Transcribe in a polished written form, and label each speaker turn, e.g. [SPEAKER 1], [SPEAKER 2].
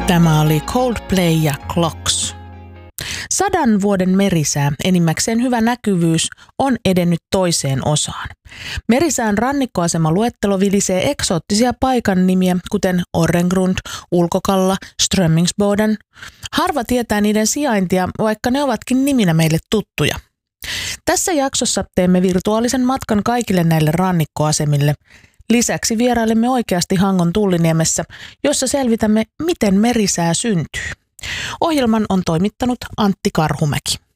[SPEAKER 1] Tämä oli Coldplay ja Clocks. 100 vuoden merisää, enimmäkseen hyvä näkyvyys, on edennyt toiseen osaan. Merisään rannikkoasemaluettelo vilisee eksoottisia paikan nimiä, kuten Orrengrund, Ulkokalla, Strömmingsboden. Harva tietää niiden sijaintia, vaikka ne ovatkin niminä meille tuttuja. Tässä jaksossa teemme virtuaalisen matkan kaikille näille rannikkoasemille. Lisäksi vierailemme oikeasti Hangon Tulliniemessä, jossa selvitämme, miten merisää syntyy. Ohjelman on toimittanut Antti Karhumäki.